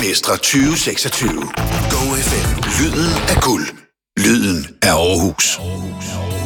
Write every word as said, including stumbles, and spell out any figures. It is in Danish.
Orkestra tyve seksogtyve. Go F M. Lyden af guld. Lyden af Aarhus.